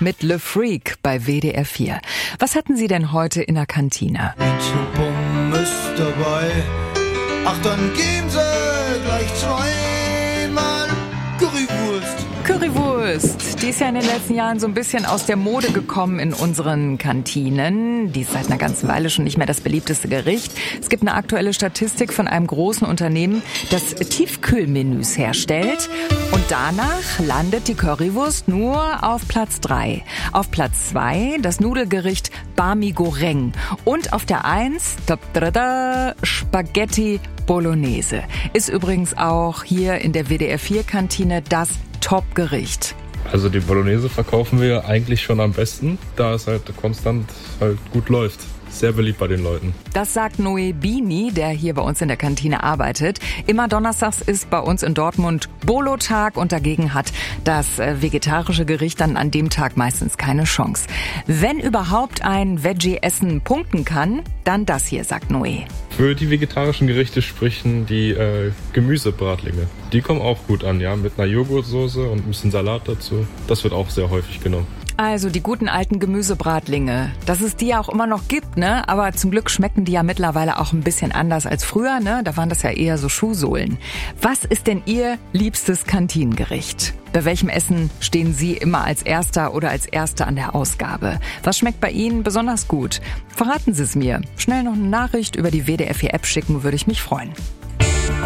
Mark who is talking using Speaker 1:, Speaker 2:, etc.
Speaker 1: mit Le Freak bei WDR 4. Was hatten Sie denn heute in der Kantine?
Speaker 2: Pommes dabei. Ach, dann geben Sie gleich zweimal Currywurst.
Speaker 1: Currywurst, die ist ja in den letzten Jahren so ein bisschen aus der Mode gekommen in unseren Kantinen. Die ist seit einer ganzen Weile schon nicht mehr das beliebteste Gericht. Es gibt eine aktuelle Statistik von einem großen Unternehmen, das Tiefkühlmenüs herstellt. Und danach landet die Currywurst nur auf Platz 3. Auf Platz 2 das Nudelgericht Bami Goreng. Und auf der 1 Spaghetti Bolognese. Ist übrigens auch hier in der WDR 4 Kantine das Top-Gericht.
Speaker 3: Also die Bolognese verkaufen wir eigentlich schon am besten, da es halt konstant halt gut läuft. Sehr beliebt bei den Leuten.
Speaker 1: Das sagt Noé Bini, der hier bei uns in der Kantine arbeitet. Immer donnerstags ist bei uns in Dortmund Bolo-Tag und dagegen hat das vegetarische Gericht dann an dem Tag meistens keine Chance. Wenn überhaupt ein Veggie-Essen punkten kann, dann das hier, sagt Noé.
Speaker 3: Für die vegetarischen Gerichte sprechen die Gemüsebratlinge. Die kommen auch gut an, ja, mit einer Joghurtsoße und ein bisschen Salat dazu. Das wird auch sehr häufig genommen.
Speaker 1: Also die guten alten Gemüsebratlinge, dass es die ja auch immer noch gibt, ne? Aber zum Glück schmecken die ja mittlerweile auch ein bisschen anders als früher, ne? Da waren das ja eher so Schuhsohlen. Was ist denn Ihr liebstes Kantinengericht? Bei welchem Essen stehen Sie immer als Erster oder als Erste an der Ausgabe? Was schmeckt bei Ihnen besonders gut? Verraten Sie es mir. Schnell noch eine Nachricht über die WDR 4 App schicken, würde ich mich freuen.